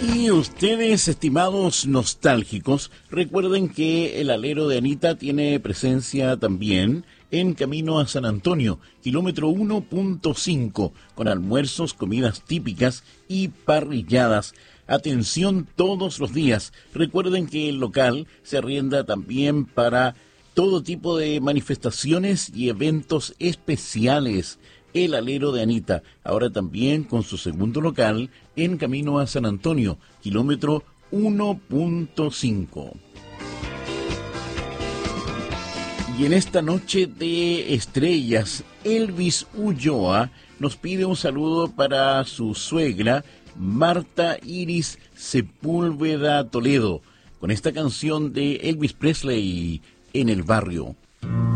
Y ustedes, estimados nostálgicos, recuerden que el alero de Anita tiene presencia también en camino a San Antonio, kilómetro 1.5, con almuerzos, comidas típicas y parrilladas. Atención todos los días. Recuerden que el local se arrienda también para todo tipo de manifestaciones y eventos especiales. El alero de Anita, ahora también con su segundo local en camino a San Antonio, kilómetro 1.5. Y en esta noche de estrellas, Elvis Ulloa nos pide un saludo para su suegra, Marta Iris Sepúlveda Toledo, con esta canción de Elvis Presley, En el barrio.